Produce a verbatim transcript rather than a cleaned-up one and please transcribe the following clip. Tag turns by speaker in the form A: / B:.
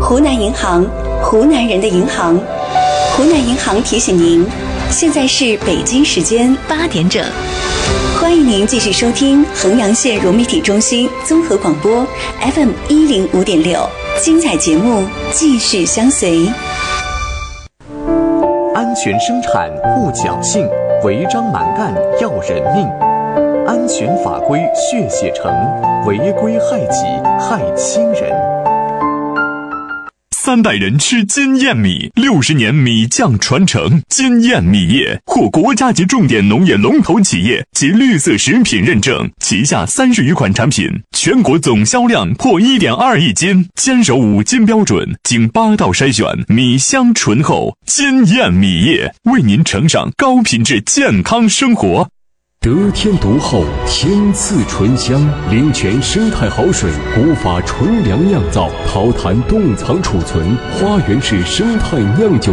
A: 湖南银行，湖南人的银行。湖南银行提醒您，现在是北京时间八点整。欢迎您继续收听衡阳县融媒体中心综合广播 F M 一零五点六，精彩节目继续相随。
B: 安全生产护侥幸，违章蛮干要人命。安全法规血写成，违规害己害亲人。
C: 三代人吃金燕米，六十年米酱传承。金燕米业获国家级重点农业龙头企业及绿色食品认证，旗下三十余款产品，全国总销量破 一点二亿斤，坚守五金标准，经八道筛选，米香醇厚。金燕米业为您呈上高品质健康生活。
D: 得天独厚，天赐醇香，灵泉生态好水，古法纯粮酿造，陶坛冻藏储存，花园式生态酿酒